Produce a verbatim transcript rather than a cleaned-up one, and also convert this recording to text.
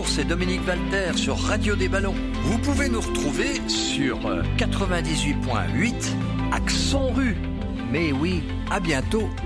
Bonjour, c'est Dominique Valter sur Radio des Ballons. Vous pouvez nous retrouver sur quatre-vingt-dix-huit virgule huit Accent Rue. Mais oui, à bientôt.